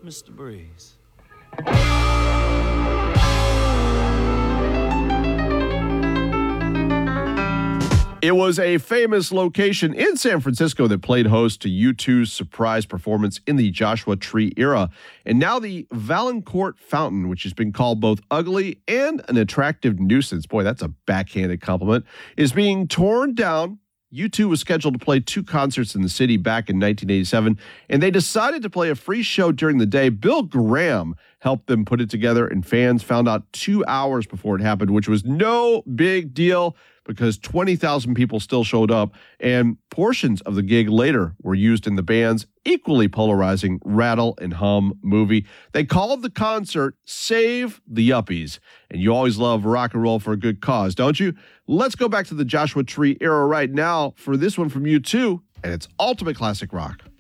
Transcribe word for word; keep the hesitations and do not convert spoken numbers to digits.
Mister Breeze. It was a famous location in San Francisco that played host to U two's surprise performance in the Joshua Tree era. And now the Valancourt Fountain, which has been called both ugly and an attractive nuisance, boy, that's a backhanded compliment, is being torn down. U two was scheduled to play two concerts in the city back in nineteen eighty-seven, and they decided to play a free show during the day. Bill Graham helped them put it together, and fans found out two hours before it happened, which was no big deal because twenty thousand people still showed up, and portions of the gig later were used in the band's equally polarizing Rattle and Hum movie. They called the concert Save the Yuppies, and you always love rock and roll for a good cause, don't you? Let's go back to the Joshua Tree era right now for this one from U two, and it's Ultimate Classic Rock.